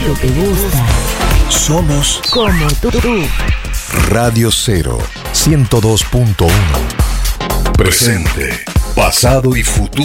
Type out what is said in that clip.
que te gusta. Somos Como tú. Radio 0, 102.1. Presente, pasado y futuro.